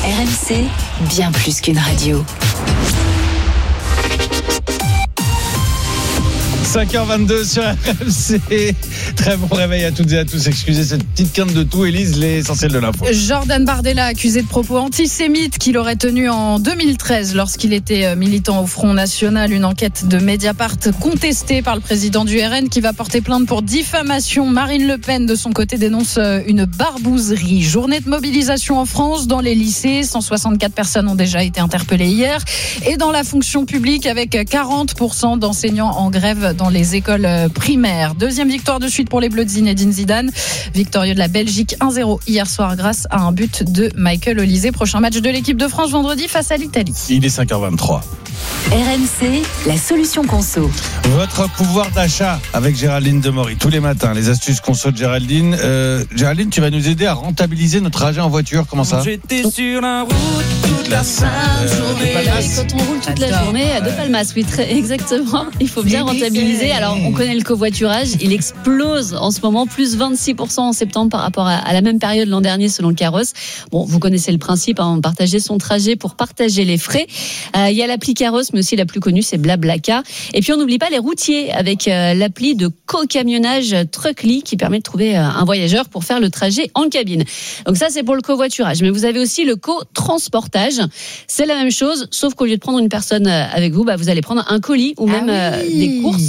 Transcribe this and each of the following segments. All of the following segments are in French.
RMC, bien plus qu'une radio. 5h22 sur RMC. Très bon réveil à toutes et à tous. Excusez cette petite quinte de tout. Élise, l'essentiel de l'info. Jordan Bardella, accusé de propos antisémites qu'il aurait tenus en 2013 lorsqu'il était militant au Front National. Une enquête de Mediapart contestée par le président du RN qui va porter plainte pour diffamation. Marine Le Pen, de son côté, dénonce une barbouzerie. Journée de mobilisation en France dans les lycées. 164 personnes ont déjà été interpellées hier. Et dans la fonction publique, avec 40% d'enseignants en grève dans les écoles primaires. Deuxième victoire de suite pour les Bleus de Zinedine Zidane. Victorieux de la Belgique 1-0 hier soir grâce à un but de Michael Olise. Prochain match de l'équipe de France vendredi face à l'Italie. Il est 5h23. RMC, la solution conso. Votre pouvoir d'achat avec Géraldine Demory tous les matins. Les astuces conso de Géraldine. Géraldine, tu vas nous aider à rentabiliser notre trajet en voiture. Comment ça ? J'étais sur la route toute la sainte journée. Quand on roule toute la journée à De Palmas, oui, exactement. Il faut bien rentabiliser. Alors, on connaît le covoiturage. Il explose en ce moment, plus 26% en septembre par rapport à la même période l'an dernier selon Caros. Bon, vous connaissez le principe, hein, partager son trajet pour partager les frais. Il y a l'appli Caros, mais aussi la plus connue, c'est Blablacar. Et puis, on n'oublie pas les routiers avec l'appli de co-camionnage Truckly qui permet de trouver un voyageur pour faire le trajet en cabine. Donc ça, c'est pour le covoiturage. Mais vous avez aussi le co-transportage. C'est la même chose, sauf qu'au lieu de prendre une personne avec vous, vous allez prendre un colis ou même des courses.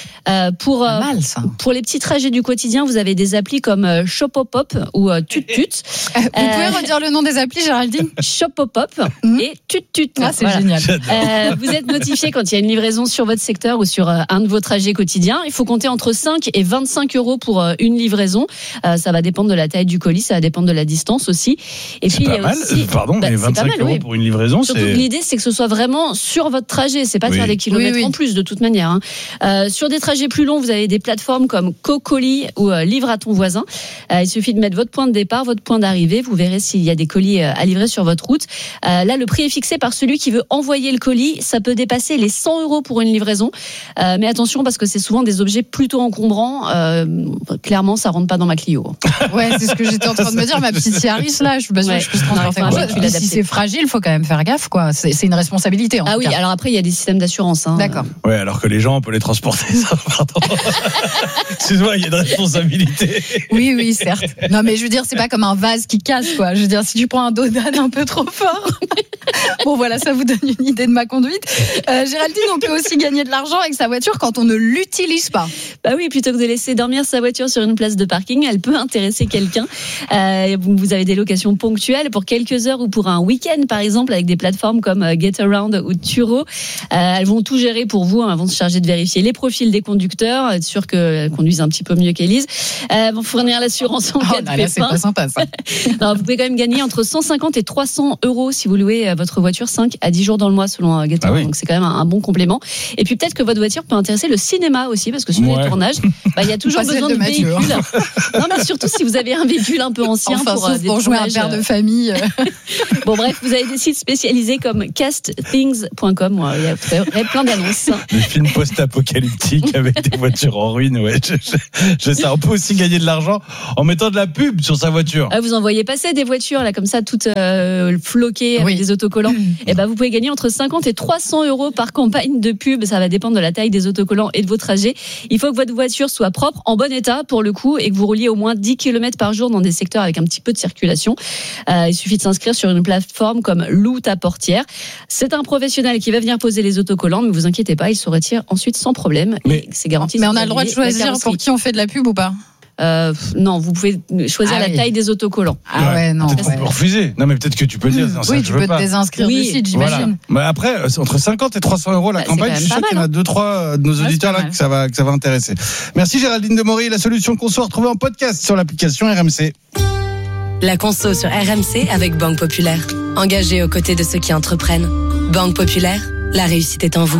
Pour les petits trajets du quotidien, vous avez des applis comme Shopopop ou Tutut. Vous pouvez redire le nom des applis, Géraldine ? Shopopop et Tutut. Ah, c'est génial. Vous êtes notifié quand il y a une livraison sur votre secteur ou sur un de vos trajets quotidiens. Il faut compter entre 5 et 25 euros pour une livraison. Ça va dépendre de la taille du colis, ça va dépendre de la distance aussi. Et c'est puis, pas mal. aussi, Pardon, mais 25 euros pour une livraison, surtout que l'idée, c'est que ce soit vraiment sur votre trajet. C'est pas de faire des kilomètres en plus, de toute manière. Sur des trajets plus longs, vous avez des plateformes comme Cocolis ou Livre à ton voisin. Il suffit de mettre votre point de départ, votre point d'arrivée. Vous verrez s'il y a des colis à livrer sur votre route. Là, le prix est fixé par celui qui veut envoyer le colis. Ça peut dépasser les 100 euros pour une livraison. Mais attention, parce que c'est souvent des objets plutôt encombrants. Clairement, ça rentre pas dans ma Clio. Ouais, c'est ce que j'étais en train de me dire. Ma petite Yaris, là, je suis pas sûre que je puisse transporter. Si c'est fragile, il faut quand même faire gaffe, quoi. C'est une responsabilité, en tout cas. Alors après, il y a des systèmes d'assurance. D'accord. Ouais, alors que les gens, on peut les transporter, ça, pardon. Excuse-moi, il y a une responsabilité. Oui, certes. Non, mais je veux dire, c'est pas comme un vase qui casse, quoi. Je veux dire, si tu prends un dos d'âne un peu trop fort. Bon, voilà, ça vous donne une idée de ma conduite. Géraldine, on peut aussi gagner de l'argent avec sa voiture quand on ne l'utilise pas. Oui, plutôt que de laisser dormir sa voiture sur une place de parking, elle peut intéresser quelqu'un. Vous avez des locations ponctuelles pour quelques heures ou pour un week-end, par exemple, avec des plateformes comme GetAround ou Turo. Elles vont tout gérer pour vous. Elles vont se charger de vérifier les profils des conducteurs, être sûr qu'elles conduisent un petit peu mieux qu'Élise. Vont fournir l'assurance en cas de pépin. C'est pas sympa, ça. Non, vous pouvez quand même gagner entre 150 et 300 euros si vous louez votre voiture 5 à 10 jours dans le mois selon GetAround. Donc c'est quand même un bon complément. Et puis peut-être que votre voiture peut intéresser le cinéma aussi, parce que sur les tournages, il y a toujours besoin de véhicules. Non, mais surtout si vous avez un véhule un peu ancien pour jouer un père de famille. Bon, bref, vous avez des sites spécialisés comme castthings.com. Il y a plein d'annonces. Des films post-apocalyptiques avec des voitures en ruine. Ouais, je sais. On peut aussi gagner de l'argent en mettant de la pub sur sa voiture. Vous en voyez passer des voitures là comme ça, toutes floquées avec des autocollants. Et vous pouvez gagner entre 50 et 300 euros par campagne de pub. Ça va dépendre de la taille des autocollants et de vos trajets. Il faut que votre voiture soit propre, en bon état pour le coup, et que vous rouliez au moins 10 km par jour dans des secteurs avec un petit peu de circulation. Il suffit de s'inscrire sur une plateforme comme Loue ta portière. C'est un professionnel qui va venir poser les autocollants, mais vous inquiétez pas, il se retire ensuite sans problème. Mais c'est garanti. Mais on a le droit de choisir pour qui on fait de la pub ou pas? Non, vous pouvez choisir la taille des autocollants. Non. Peut-être qu'on peut refuser. Non, mais peut-être que tu peux dire. Non, tu peux te désinscrire du site, j'imagine. Voilà. Mais après, entre 50 et 300 euros la campagne, je suis sûr qu'il y en a 2-3 de nos auditeurs là que ça va intéresser. Merci Géraldine Demory. La solution qu'on soit retrouvée en podcast sur l'application RMC. La conso sur RMC avec Banque Populaire. Engagée aux côtés de ceux qui entreprennent. Banque Populaire, la réussite est en vous.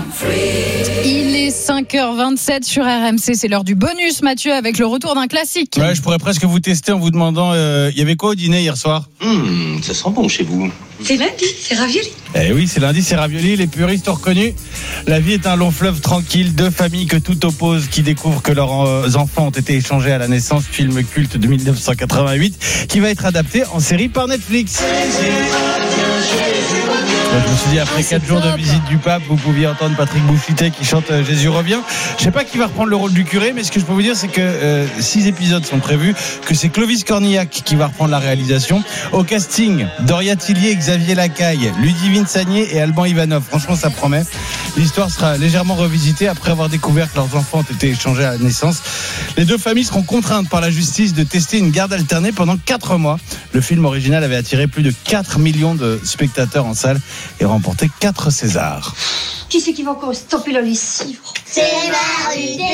Il est 5h27 sur RMC, c'est l'heure du bonus, Mathieu, avec le retour d'un classique. Ouais, je pourrais presque vous tester en vous demandant, il y avait quoi au dîner hier soir? Ça sent bon chez vous. C'est lundi, c'est ravioli. Eh oui, c'est lundi, c'est ravioli. Les puristes ont reconnu. La vie est un long fleuve tranquille. Deux familles que tout oppose, qui découvrent que leurs enfants ont été échangés à la naissance. Film culte de 1988, qui va être adapté en série par Netflix. Je me suis dit, après 4 jours de visite du pape, vous pouviez entendre Patrick Bouchité qui chante Jésus revient. Je sais pas qui va reprendre le rôle du curé, mais ce que je peux vous dire, c'est que 6 épisodes sont prévus, que c'est Clovis Cornillac qui va reprendre la réalisation. Au casting, Doria Tillier, Xavier Lacaille, Ludivine Sagné et Alban Ivanov. Franchement, ça promet. L'histoire sera légèrement revisitée après avoir découvert que leurs enfants ont été échangés à la naissance. Les deux familles seront contraintes par la justice de tester une garde alternée pendant 4 mois. Le film original avait attiré plus de 4 millions de spectateurs en salle et remporté 4 Césars. Qui c'est qui va encore stopper la lessive? C'est Marie-Thérèse.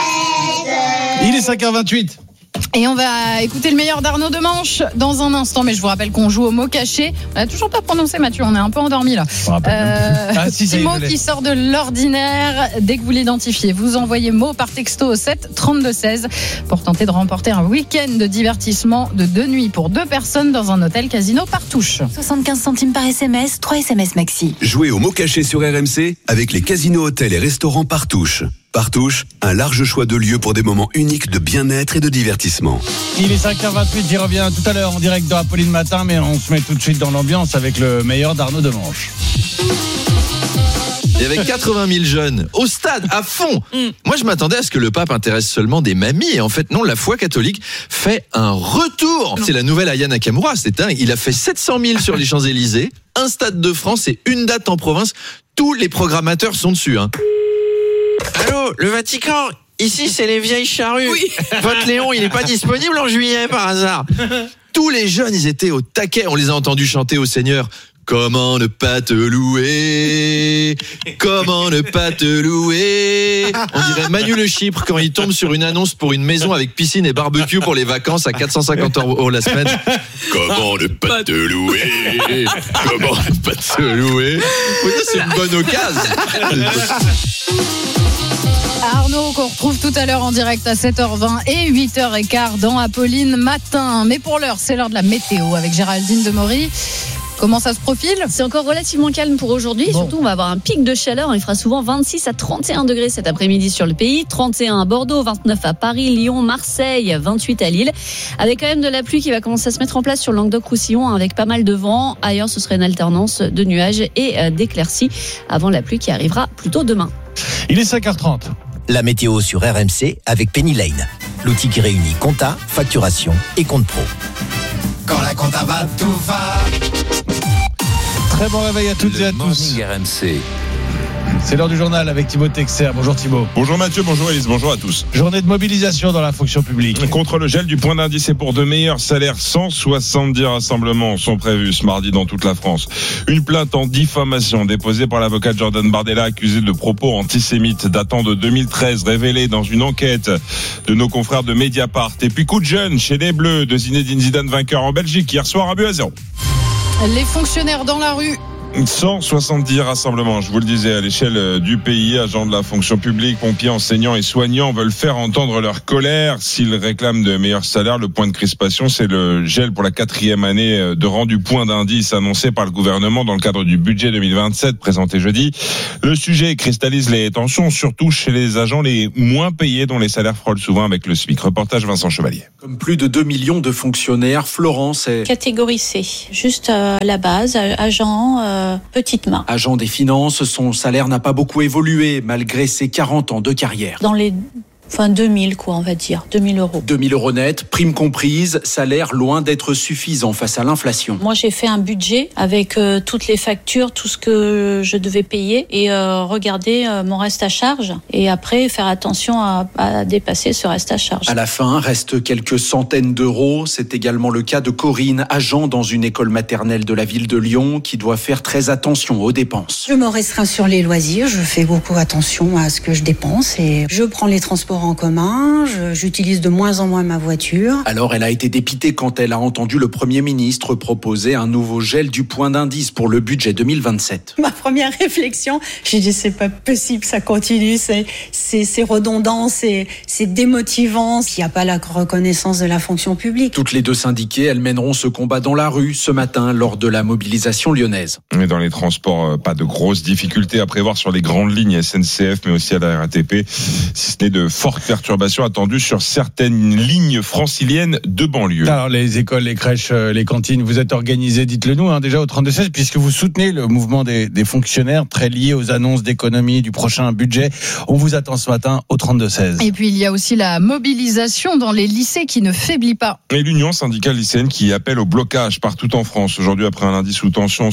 Il est 5h28. Et on va écouter le meilleur d'Arnaud Demanche dans un instant. Mais je vous rappelle qu'on joue au mot caché. On n'a toujours pas prononcé, Mathieu. On est un peu endormi là. Petit mot qui sort de l'ordinaire. Dès que vous l'identifiez, vous envoyez mot par texto au 7 32 16 pour tenter de remporter un week-end de divertissement de 2 nuits pour 2 personnes dans un hôtel Casino Partouche. 75 centimes par SMS, 3 SMS maxi. Jouez au mot caché sur RMC avec les casinos, hôtels et restaurants Partouche. Partouche, un large choix de lieux pour des moments uniques de bien-être et de divertissement. Il est 5h28, j'y reviens tout à l'heure en direct dans Apolline Matin, mais on se met tout de suite dans l'ambiance avec le meilleur d'Arnaud Demanche. Il y avait 80 000 jeunes au stade, à fond. Moi, je m'attendais à ce que le pape intéresse seulement des mamies. Et en fait, non, la foi catholique fait un retour. C'est la nouvelle Aya Nakamura, c'est dingue. Il a fait 700 000 sur les Champs-Élysées, un stade de France et une date en province. Tous les programmateurs sont dessus. Allô, le Vatican, ici c'est les vieilles charrues. Oui. Votre Léon, il n'est pas disponible en juillet par hasard. Tous les jeunes, ils étaient au taquet. On les a entendus chanter au Seigneur. Comment ne pas te louer? Comment ne pas te louer? On dirait Manu Le Chypre quand il tombe sur une annonce pour une maison avec piscine et barbecue pour les vacances à 450 € la semaine. Comment ne pas te louer? Comment ne pas te louer? C'est une bonne occasion. Arnaud, qu'on retrouve tout à l'heure en direct à 7h20 et 8h15 dans Apolline Matin. Mais pour l'heure, c'est l'heure de la météo avec Géraldine Demory. Comment ça se profile? C'est encore relativement calme pour aujourd'hui. Bon. Surtout, on va avoir un pic de chaleur. Il fera souvent 26 à 31 degrés cet après-midi sur le pays. 31 à Bordeaux, 29 à Paris, Lyon, Marseille, 28 à Lille. Avec quand même de la pluie qui va commencer à se mettre en place sur le Languedoc-Roussillon avec pas mal de vent. Ailleurs, ce serait une alternance de nuages et d'éclaircies avant la pluie qui arrivera plutôt demain. Il est 5h30. La météo sur RMC avec Penny Lane. L'outil qui réunit compta, facturation et compte pro. Quand la compta va, tout va. Très bon réveil à toutes et à tous. RMC. C'est l'heure du journal avec Thibaut Texer. Bonjour Thibaut. Bonjour Mathieu, bonjour Élise, bonjour à tous. Journée de mobilisation dans la fonction publique. Contre le gel du point d'indice et pour de meilleurs salaires, 170 rassemblements sont prévus ce mardi dans toute la France. Une plainte en diffamation déposée par l'avocat Jordan Bardella accusé de propos antisémites datant de 2013 révélée dans une enquête de nos confrères de Mediapart. Et puis coup de jeune chez les Bleus de Zinedine Zidane vainqueur en Belgique hier soir 1-0. Les fonctionnaires dans la rue. 170 rassemblements, je vous le disais, à l'échelle du pays. Agents de la fonction publique, pompiers, enseignants et soignants veulent faire entendre leur colère. S'ils réclament de meilleurs salaires, le point de crispation, c'est le gel pour la 4e année de rang du point d'indice annoncé par le gouvernement dans le cadre du budget 2027 présenté jeudi. Le sujet cristallise les tensions, surtout chez les agents les moins payés dont les salaires frôlent souvent avec le SMIC. Reportage Vincent Chevalier. Comme plus de 2 millions de fonctionnaires, Florence est catégorie C, juste la base, agent petite main. Agent des finances, son salaire n'a pas beaucoup évolué malgré ses 40 ans de carrière. Dans les 2000 quoi, on va dire, 2000 €. 2000 € net, prime comprise, salaire loin d'être suffisant face à l'inflation. Moi j'ai fait un budget avec toutes les factures, tout ce que je devais payer et regarder mon reste à charge et après faire attention à dépasser ce reste à charge. À la fin, reste quelques centaines d'euros. C'est également le cas de Corinne, agent dans une école maternelle de la ville de Lyon qui doit faire très attention aux dépenses. Je me restreins sur les loisirs, je fais beaucoup attention à ce que je dépense et je prends les transports en commun, j'utilise de moins en moins ma voiture. Alors elle a été dépitée quand elle a entendu le Premier ministre proposer un nouveau gel du point d'indice pour le budget 2027. Ma première réflexion, j'ai dit c'est pas possible, ça continue, c'est redondant, c'est démotivant, il n'y a pas la reconnaissance de la fonction publique. Toutes les deux syndiquées, elles mèneront ce combat dans la rue ce matin lors de la mobilisation lyonnaise. Et dans les transports, pas de grosses difficultés à prévoir sur les grandes lignes SNCF mais aussi à la RATP, si ce n'est de fortes fortes perturbations attendues sur certaines lignes franciliennes de banlieue. Alors les écoles, les crèches, les cantines, vous êtes organisés, dites-le nous, déjà au 32-16, puisque vous soutenez le mouvement des fonctionnaires très lié aux annonces d'économie du prochain budget. On vous attend ce matin au 32-16. Et puis il y a aussi la mobilisation dans les lycées qui ne faiblit pas. Et l'Union syndicale lycéenne qui appelle au blocage partout en France. Aujourd'hui, après un lundi sous tension,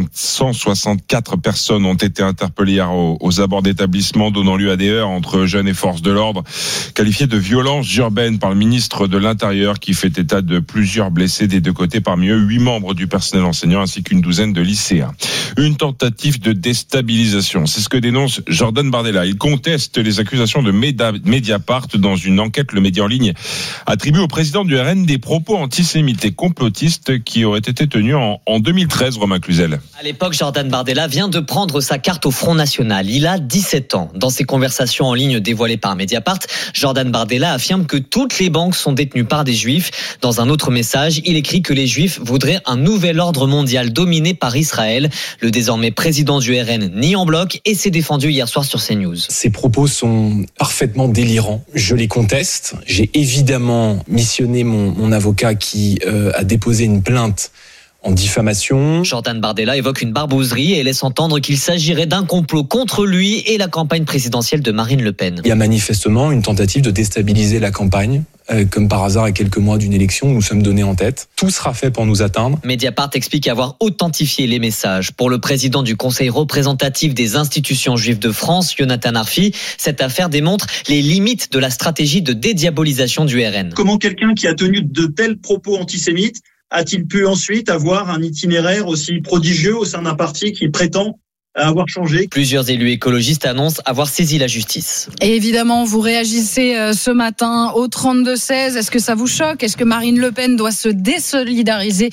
164 personnes ont été interpellées hier aux abords d'établissements, donnant lieu à des heurts entre jeunes et forces de l'ordre, qualifiées de violences urbaines par le ministre de l'Intérieur, qui fait état de plusieurs blessés des deux côtés, parmi eux 8 membres du personnel enseignant ainsi qu'une douzaine de lycéens. Une tentative de déstabilisation, c'est ce que dénonce Jordan Bardella. Il conteste les accusations de Mediapart. Dans une enquête, le média en ligne attribue au président du RN des propos antisémites et complotistes qui auraient été tenus en 2013, Romain Cluzel. À l'époque, Jordan Bardella vient de prendre sa carte au Front National. Il a 17 ans. Dans ses conversations en ligne dévoilées par Mediapart, Jordan Bardella affirme que toutes les banques sont détenues par des juifs. Dans un autre message, il écrit que les juifs voudraient un nouvel ordre mondial dominé par Israël. Le désormais président du RN nie en bloc et s'est défendu hier soir sur CNews. Ces propos sont parfaitement délirants. Je les conteste. J'ai évidemment missionné mon avocat qui a déposé une plainte en diffamation. Jordan Bardella évoque une barbouzerie et laisse entendre qu'il s'agirait d'un complot contre lui et la campagne présidentielle de Marine Le Pen. Il y a manifestement une tentative de déstabiliser la campagne. Comme par hasard, à quelques mois d'une élection, nous sommes donnés en tête. Tout sera fait pour nous atteindre. Mediapart explique avoir authentifié les messages. Pour le président du Conseil représentatif des institutions juives de France, Jonathan Arfi, cette affaire démontre les limites de la stratégie de dédiabolisation du RN. Comment quelqu'un qui a tenu de tels propos antisémites a-t-il pu ensuite avoir un itinéraire aussi prodigieux au sein d'un parti qui prétend avoir changé? Plusieurs élus écologistes annoncent avoir saisi la justice. Et évidemment, vous réagissez ce matin au 32-16. Est-ce que ça vous choque? Est-ce que Marine Le Pen doit se désolidariser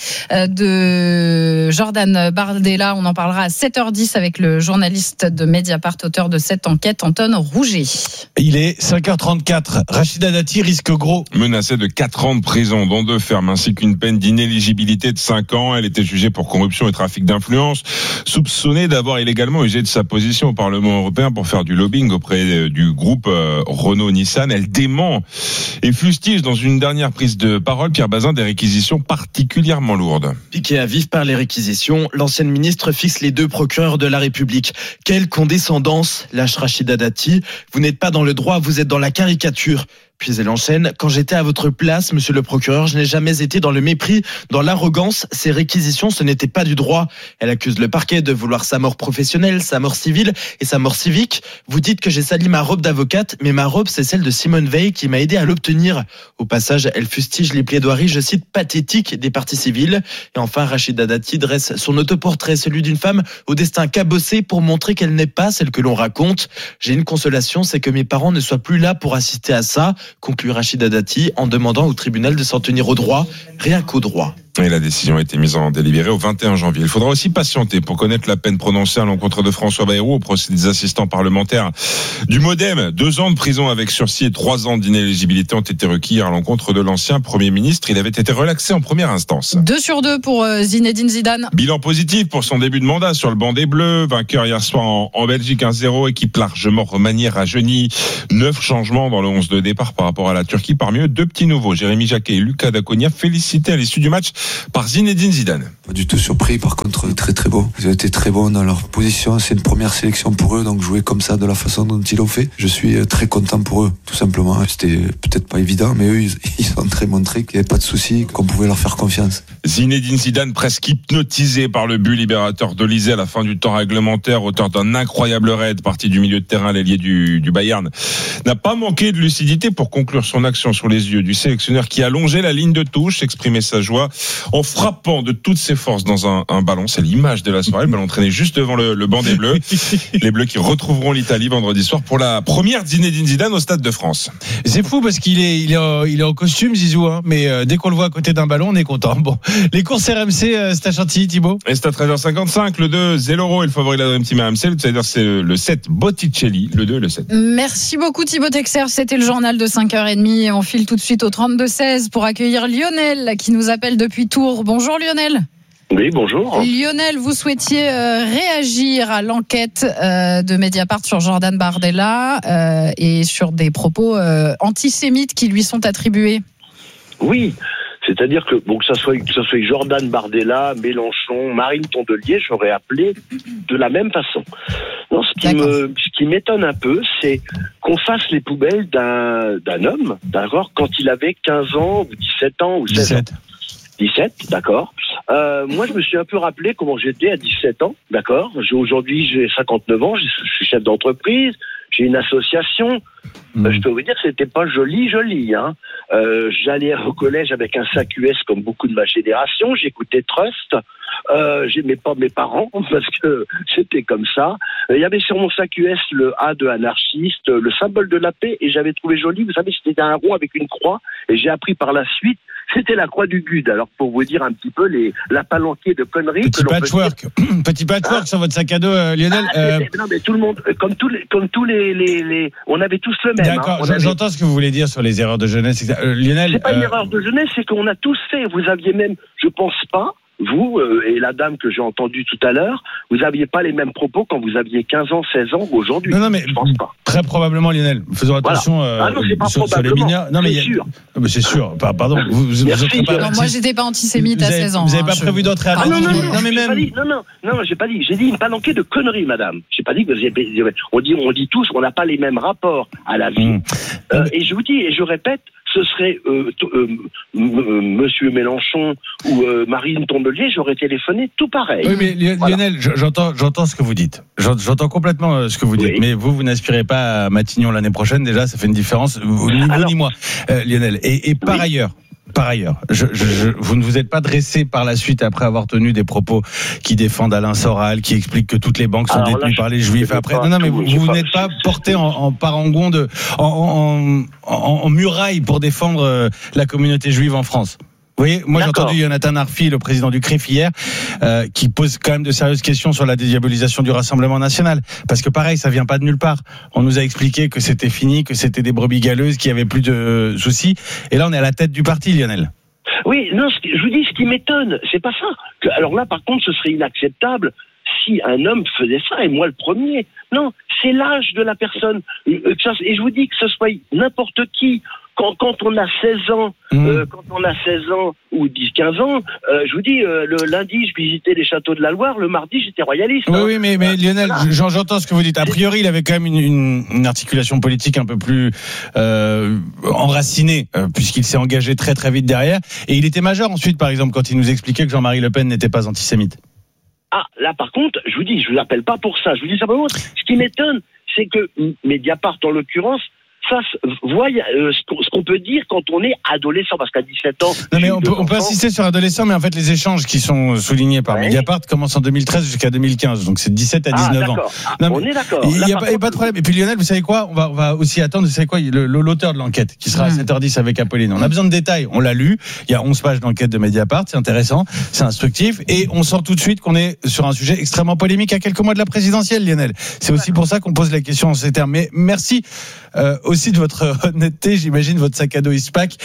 de Jordan Bardella? On en parlera à 7h10 avec le journaliste de Mediapart, auteur de cette enquête, Anton Rouget. Il est 5h34. Rachida Dati risque gros. Menacée de 4 ans de prison, dont 2 fermes, ainsi qu'une peine d'inéligibilité de 5 ans. Elle était jugée pour corruption et trafic d'influence, soupçonnée d'avoir également usé de sa position au Parlement européen pour faire du lobbying auprès du groupe Renault-Nissan. Elle dément et fustige dans une dernière prise de parole, Pierre Bazin, des réquisitions particulièrement lourdes. Piquée à vif par les réquisitions, l'ancienne ministre fixe les 2 procureurs de la République. Quelle condescendance, lâche Rachida Dati. Vous n'êtes pas dans le droit, vous êtes dans la caricature. Puis elle enchaîne, quand j'étais à votre place, monsieur le procureur, je n'ai jamais été dans le mépris, dans l'arrogance. Ces réquisitions, ce n'était pas du droit. Elle accuse le parquet de vouloir sa mort professionnelle, sa mort civile et sa mort civique. Vous dites que j'ai sali ma robe d'avocate, mais ma robe, c'est celle de Simone Veil qui m'a aidé à l'obtenir. Au passage, elle fustige les plaidoiries, je cite, pathétiques des parties civiles. Et enfin, Rachida Dati dresse son autoportrait, celui d'une femme au destin cabossé pour montrer qu'elle n'est pas celle que l'on raconte. J'ai une consolation, c'est que mes parents ne soient plus là pour assister à ça, conclut Rachida Dati en demandant au tribunal de s'en tenir au droit, rien qu'au droit. Et la décision a été mise en délibéré au 21 janvier. Il faudra aussi patienter pour connaître la peine prononcée à l'encontre de François Bayrou au procès des assistants parlementaires du MoDem. 2 ans de prison avec sursis et 3 ans d'inéligibilité ont été requis à l'encontre de l'ancien Premier ministre. Il avait été relaxé en première instance. 2 sur 2 pour Zinedine Zidane. Bilan positif pour son début de mandat sur le banc des Bleus. Vainqueur hier soir en Belgique 1-0. Équipe largement remaniée, rajeunie. 9 changements dans le 11 de départ par rapport à la Turquie. Parmi eux, 2 petits nouveaux. Jérémy Jacquet et Lucas Daconia félicités à l'issue du match par Zinedine Zidane. Pas du tout surpris, par contre très très beau. Ils ont été très bons dans leur position, c'est une première sélection pour eux, donc jouer comme ça de la façon dont ils l'ont fait, je suis très content pour eux, tout simplement. C'était peut-être pas évident, mais eux ils ont très montré qu'il n'y avait pas de souci, qu'on pouvait leur faire confiance. Zinedine Zidane presque hypnotisé par le but libérateur d'Olysée à la fin du temps réglementaire, auteur d'un incroyable raid parti du milieu de terrain, l'ailier du Bayern n'a pas manqué de lucidité pour conclure son action sur les yeux du sélectionneur qui a longé la ligne de touche, exprimé sa joie en frappant de toutes ses forces dans un ballon. C'est l'image de la soirée. Le ballon traîné juste devant le banc des Bleus. Les Bleus qui retrouveront l'Italie vendredi soir pour la première Zinedine Zidane au Stade de France. C'est fou parce qu'il est en costume, Zizou, hein, mais dès qu'on le voit à côté d'un ballon, on est content. Bon, les courses RMC, c'est à Chantilly, Thibaut. Et c'est à 13h55. Le 2, Zelloro est le favori de la Dream Team RMC. C'est-à-dire c'est le 7, Botticelli. Le 2 et le 7. Merci beaucoup Thibaut Texer. C'était le journal de 5h30. Et on file tout de suite au 32-16 pour accueillir Lionel qui nous appelle depuis Tours. Bonjour Lionel. Oui, bonjour. Lionel, vous souhaitiez réagir à l'enquête de Mediapart sur Jordan Bardella et sur des propos antisémites qui lui sont attribués. Oui, c'est-à-dire que que ça soit Jordan Bardella, Mélenchon, Marine Tondelier, j'aurais appelé de la même façon. Non, ce qui m'étonne un peu, c'est qu'on fasse les poubelles d'un homme, d'accord, quand il avait 15 ans, ou 17 ans, ou 16 ans. 17, d'accord. Moi, je me suis un peu rappelé comment j'étais à 17 ans, d'accord. Aujourd'hui, j'ai 59 ans, je suis chef d'entreprise, j'ai une association. Je peux vous dire que c'était pas joli, hein. J'allais au collège avec un sac US comme beaucoup de ma génération, j'écoutais Trust. J'aimais pas mes parents parce que c'était comme ça. Il y avait sur mon sac US le A de anarchiste, le symbole de la paix, et j'avais trouvé joli. Vous savez, c'était un rond avec une croix, et j'ai appris par la suite. C'était la croix du GUD. Alors, pour vous dire un petit peu la palanquée de conneries. Petit patchwork. Petit patchwork sur votre sac à dos, Lionel. Non, mais tout le monde, comme tous les, on avait tous le même. D'accord, j'entends ce que vous voulez dire sur les erreurs de jeunesse. Lionel. C'est pas une erreur de jeunesse, c'est qu'on a tous fait. Vous aviez même, je pense pas, vous et la dame que j'ai entendue tout à l'heure, vous n'aviez pas les mêmes propos quand vous aviez 15 ans, 16 ans aujourd'hui. Non, mais je pense pas. Très probablement, Lionel. Faisons attention sur les mineurs. Non, mais c'est sûr. Mais c'est sûr. Pardon. Vous pas. Non, moi, j'étais pas antisémite à 16 ans. Vous n'avez pas prévu d'entrer à non, j'ai pas dit. J'ai dit une palanquée de conneries, madame. J'ai pas dit que vous avez. On dit tous, on n'a pas les mêmes rapports à la vie. Et je vous dis, et je répète, ce serait Monsieur Mélenchon ou Marine Tondelier, j'aurais téléphoné tout pareil. Oui, mais Lionel, j'entends ce que vous dites. J'entends complètement ce que vous dites. Mais vous n'aspirez pas à Matignon l'année prochaine. Déjà, ça fait une différence. Ni moi, Lionel. Et par ailleurs, vous ne vous êtes pas dressé par la suite après avoir tenu des propos qui défendent Alain Soral, qui expliquent que toutes les banques sont détenues par les Juifs. Après, non, mais vous n'êtes pas porté en parangon en muraille pour défendre la communauté juive en France. Vous voyez, moi j'ai entendu Jonathan Arfi, le président du CRIF hier, qui pose quand même de sérieuses questions sur la dédiabolisation du Rassemblement national. Parce que pareil, ça vient pas de nulle part. On nous a expliqué que c'était fini, que c'était des brebis galeuses, qu'il y avait plus de soucis. Et là, on est à la tête du parti, Lionel. Oui, non, je vous dis, ce qui m'étonne, c'est pas ça. Alors là, par contre, ce serait inacceptable si un homme faisait ça, et moi le premier. Non, c'est l'âge de la personne. Et je vous dis que ce soit n'importe qui. Quand on a 16 ans, ou 10-15 ans, je vous dis, le lundi, je visitais les châteaux de la Loire, le mardi, j'étais royaliste. Oui, mais Lionel, j'entends ce que vous dites. A priori, il avait quand même une articulation politique un peu plus enracinée, puisqu'il s'est engagé très très vite derrière. Et il était majeur ensuite, par exemple, quand il nous expliquait que Jean-Marie Le Pen n'était pas antisémite. Ah, là par contre, je vous dis, je ne l'appelle pas pour ça. Je vous dis simplement, ce qui m'étonne, c'est que Mediapart, en l'occurrence, voit ce qu'on peut dire quand on est adolescent, parce qu'à 17 ans... Non, mais on peut insister sur adolescent, mais en fait les échanges qui sont soulignés par Mediapart commencent en 2013 jusqu'à 2015, donc c'est 17 à 19 ans. On est d'accord. Il n'y a pas de problème. Et puis Lionel, vous savez quoi, on va aussi attendre, vous savez quoi, l'auteur de l'enquête, qui sera à 7h10 avec Apolline. On a besoin de détails, on l'a lu, il y a 11 pages d'enquête de Mediapart, c'est intéressant, c'est instructif, et on sent tout de suite qu'on est sur un sujet extrêmement polémique à quelques mois de la présidentielle, Lionel. C'est aussi pour ça qu'on pose la question en ces termes. Mais merci aussi de votre honnêteté, j'imagine votre sac à dos Ispac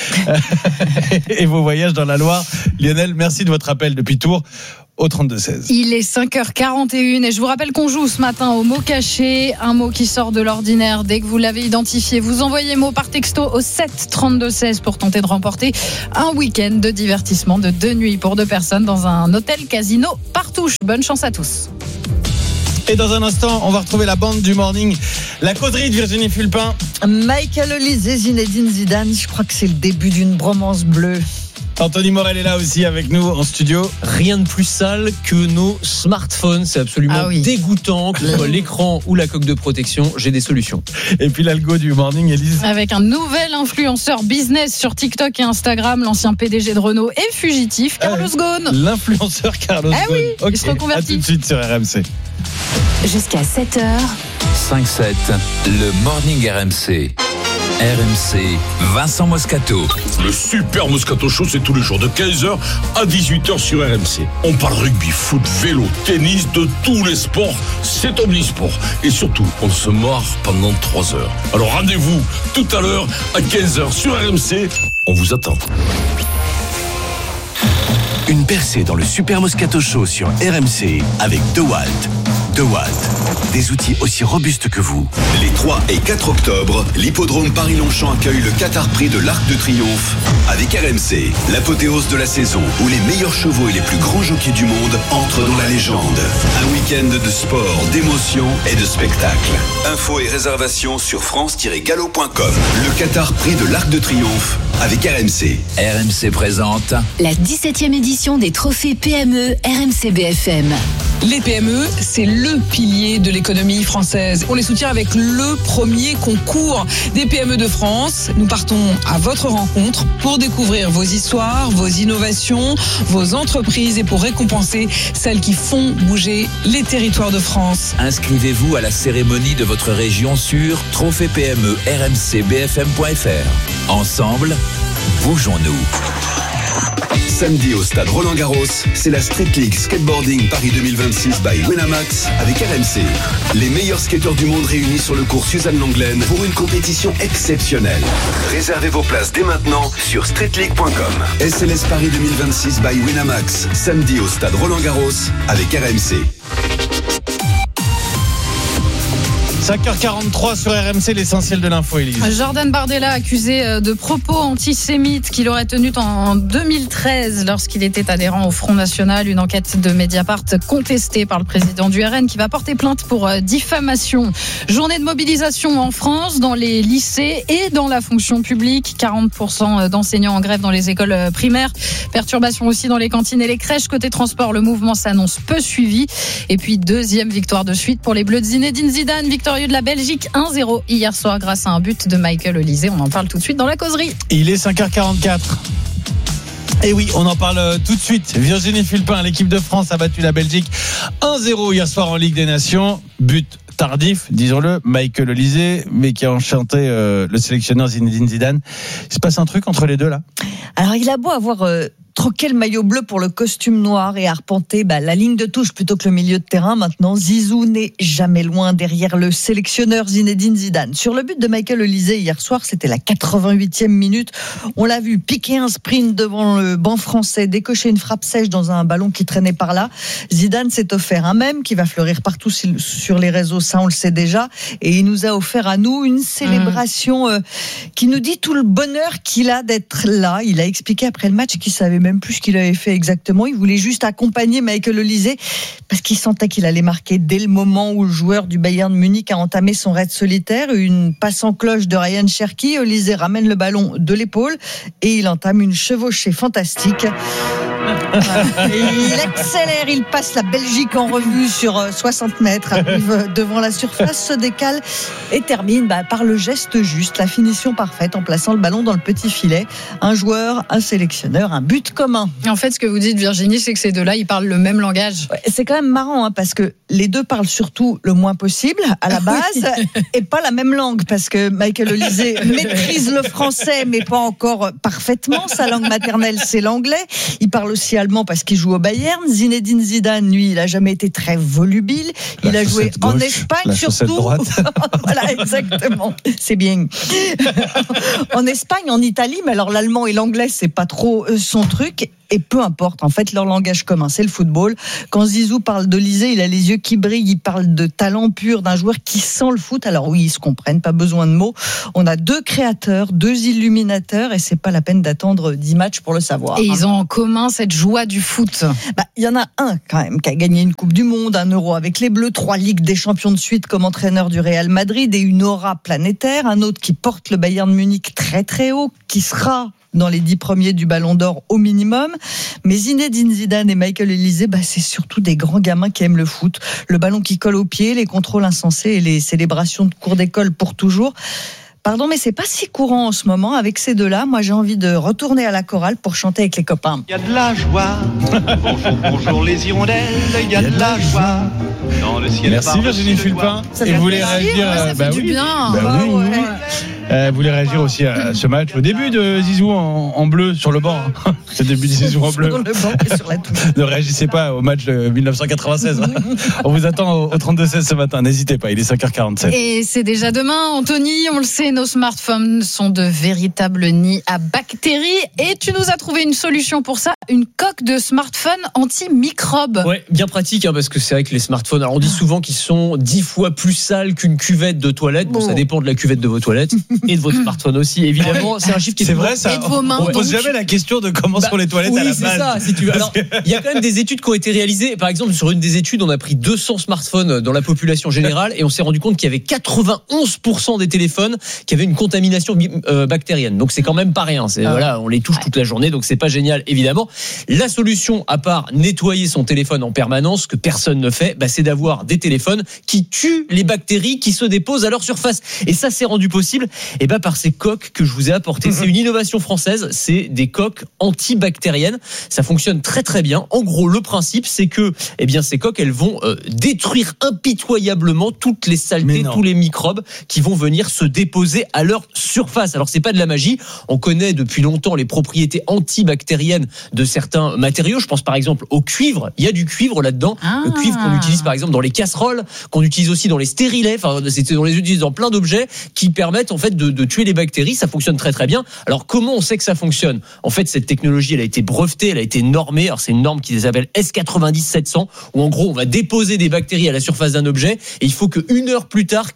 et vos voyages dans la Loire. Lionel, merci de votre appel depuis Tours au 32-16. Il est 5h41 et je vous rappelle qu'on joue ce matin au mot caché, un mot qui sort de l'ordinaire. Dès que vous l'avez identifié, vous envoyez mot par texto au 732-16 pour tenter de remporter un week-end de divertissement de 2 nuits pour 2 personnes dans un hôtel casino Partouche. Bonne chance à tous. Et dans un instant, on va retrouver la bande du morning, la causerie de Virginie Fulpin. Michael Olise et Zinedine Zidane, je crois que c'est le début d'une bromance bleue. Anthony Morel est là aussi avec nous en studio. Rien de plus sale que nos smartphones, c'est absolument dégoûtant, que ce soit l'écran ou la coque de protection, j'ai des solutions. Et puis l'algo du morning, Élise. Avec un nouvel influenceur business sur TikTok et Instagram, l'ancien PDG de Renault et fugitif, Carlos Ghosn. L'influenceur Carlos Ghosn. Oui, okay. Il se reconvertit. À tout de suite sur RMC. Jusqu'à 7h. 5-7, le morning RMC. RMC, Vincent Moscato. Le super Moscato Show, c'est tous les jours de 15h à 18h sur RMC. On parle rugby, foot, vélo, tennis, de tous les sports. C'est omnisport. Et surtout, on se marre pendant 3 heures. Alors rendez-vous tout à l'heure à 15h sur RMC. On vous attend. Une Une percée dans le Super Moscato Show sur RMC avec DeWalt. DeWalt, des outils aussi robustes que vous. Les 3 et 4 octobre, l'hippodrome Paris-Longchamp accueille le Qatar Prix de l'Arc de Triomphe avec RMC, l'apothéose de la saison où les meilleurs chevaux et les plus grands jockeys du monde entrent dans la légende. Un week-end de sport, d'émotion et de spectacle. Infos et réservations sur france-gallo.com. Le Qatar Prix de l'Arc de Triomphe avec RMC. RMC présente La 17e édition des trophées PME RMC BFM. Les PME, c'est le pilier de l'économie française. On les soutient avec le premier concours des PME de France. Nous partons à votre rencontre pour découvrir vos histoires, vos innovations, vos entreprises et pour récompenser celles qui font bouger les territoires de France. Inscrivez-vous à la cérémonie de votre région sur trophée-PME-RMC-BFM.fr. Ensemble, bougeons-nous. Samedi au stade Roland-Garros, c'est la Street League Skateboarding Paris 2026 by Winamax avec RMC. Les meilleurs skateurs du monde réunis sur le cours Suzanne Lenglen pour une compétition exceptionnelle. Réservez vos places dès maintenant sur streetleague.com. SLS Paris 2026 by Winamax, samedi au stade Roland-Garros avec RMC. 5h43 sur RMC, l'essentiel de l'info, Élise. Jordan Bardella, accusé de propos antisémites qu'il aurait tenus en 2013 lorsqu'il était adhérent au Front National. Une enquête de Mediapart contestée par le président du RN qui va porter plainte pour diffamation. Journée de mobilisation en France, dans les lycées et dans la fonction publique. 40% d'enseignants en grève dans les écoles primaires. Perturbation aussi dans les cantines et les crèches. Côté transport, le mouvement s'annonce peu suivi. Et puis, deuxième victoire de suite pour les Bleus de Zinedine Zidane. Victorieux de la Belgique 1-0 hier soir grâce à un but de Michael Olise. On en parle tout de suite dans la causerie. Il est 5h44. Et oui, on en parle tout de suite. Virginie Fulpin, l'équipe de France a battu la Belgique 1-0 hier soir en Ligue des Nations. But tardif, disons-le, Michael Olise, mais qui a enchanté le sélectionneur Zinedine Zidane. Il se passe un truc entre les deux là? Alors il a beau avoir troqué le maillot bleu pour le costume noir et arpenter la ligne de touche plutôt que le milieu de terrain. Maintenant, Zizou n'est jamais loin derrière le sélectionneur Zinedine Zidane. Sur le but de Michael Olise hier soir, c'était la 88e minute. On l'a vu piquer un sprint devant le banc français, décocher une frappe sèche dans un ballon qui traînait par là. Zidane s'est offert un mème qui va fleurir partout sur les réseaux, ça on le sait déjà. Et il nous a offert à nous une célébration qui nous dit tout le bonheur qu'il a d'être là. Il a expliqué après le match qu'il savait même plus ce qu'il avait fait exactement. Il voulait juste accompagner Michael Olise parce qu'il sentait qu'il allait marquer dès le moment où le joueur du Bayern Munich a entamé son raid solitaire. Une passe en cloche de Ryan Cherki. Olise ramène le ballon de l'épaule et il entame une chevauchée fantastique. Il accélère, il passe la Belgique en revue sur 60 mètres, arrive devant la surface, se décale et termine par le geste juste, la finition parfaite en plaçant le ballon dans le petit filet. Un joueur, un sélectionneur, un but commun. En fait, ce que vous dites, Virginie, c'est que ces deux-là, ils parlent le même langage. Ouais, c'est quand même marrant parce que les deux parlent surtout le moins possible à la base et pas la même langue parce que Michael Olise maîtrise le français mais pas encore parfaitement. Sa langue maternelle, c'est l'anglais. Il parle aussi allemand parce qu'il joue au Bayern. Zinedine Zidane, lui, il a jamais été très volubile. Il a joué en Espagne surtout. Voilà, exactement. C'est bien. En Espagne, en Italie, mais alors l'allemand et l'anglais, c'est pas trop son truc. Et peu importe, en fait, leur langage commun, c'est le football. Quand Zizou parle d'Olise, il a les yeux qui brillent, il parle de talent pur, d'un joueur qui sent le foot. Alors oui, ils se comprennent, pas besoin de mots. On a deux créateurs, deux illuminateurs, et c'est pas la peine d'attendre 10 matchs pour le savoir. Et ils ont en commun cette joie du foot. Il y en a un, quand même, qui a gagné une Coupe du Monde, un Euro avec les Bleus, 3 Ligues des Champions de suite comme entraîneur du Real Madrid et une aura planétaire. Un autre qui porte le Bayern Munich très très haut, qui sera dans les 10 premiers du Ballon d'Or au minimum. Mais Zinedine Zidane et Michael Olise, c'est surtout des grands gamins qui aiment le foot. Le ballon qui colle aux pieds, les contrôles insensés et les célébrations de cours d'école pour toujours. Pardon, mais c'est pas si courant en ce moment avec ces deux-là. Moi, j'ai envie de retourner à la chorale pour chanter avec les copains. Il y a de la joie. Bonjour, bonjour les hirondelles. Il y a de la joie. Dans le ciel. Merci Virginie Fulpin. Et vous voulez réagir? Ça fait du bien. Oui. voulait réagir aussi à ce match. Au début de Zizou en bleu sur le banc. C'est le début de Zizou en bleu. Sur le banc et sur la touche. Ne réagissez pas au match de 1996. On vous attend au 32-16 ce matin. N'hésitez pas, il est 5h47. Et c'est déjà demain, Anthony. On le sait, nos smartphones sont de véritables nids à bactéries. Et tu nous as trouvé une solution pour ça, une coque de smartphone anti-microbes. Ouais, bien pratique, hein, parce que c'est vrai que les smartphones, alors on dit souvent qu'ils sont 10 fois plus sales qu'une cuvette de toilette. Bon, ça dépend de la cuvette de vos toilettes et de votre smartphone aussi, évidemment. C'est un chiffre qui est vrai, ça. Et de vos mains, on ne pose jamais la question de comment sont les toilettes à la base. Oui, c'est ça, si tu veux. Alors, il y a quand même des études qui ont été réalisées. Par exemple, sur une des études, on a pris 200 smartphones dans la population générale et on s'est rendu compte qu'il y avait 91% des téléphones qui avaient une contamination bactérienne. Donc c'est quand même pas rien. Voilà, on les touche toute la journée, donc c'est pas génial, évidemment. La solution, à part nettoyer son téléphone en permanence, que personne ne fait, c'est d'avoir des téléphones qui tuent les bactéries qui se déposent à leur surface. Et ça, c'est rendu possible par ces coques que je vous ai apportées. C'est une innovation française, c'est des coques antibactériennes. Ça fonctionne très très bien. En gros, le principe, c'est que ces coques, elles vont détruire impitoyablement toutes les saletés, tous les microbes qui vont venir se déposer à leur surface. Alors, c'est pas de la magie. On connaît depuis longtemps les propriétés antibactériennes de certains matériaux. Je pense par exemple au cuivre. Il y a du cuivre là-dedans. Le cuivre qu'on utilise par exemple dans les casseroles, qu'on utilise aussi dans les stérilets. Enfin, on les utilise dans plein d'objets qui permettent en fait de tuer les bactéries. Ça fonctionne très très bien. Alors, comment on sait que ça fonctionne ? En fait, cette technologie, elle a été brevetée, elle a été normée. Alors, c'est une norme qui s'appelle S90-700, où en gros, on va déposer des bactéries à la surface d'un objet et il faut que 1 heure plus tard,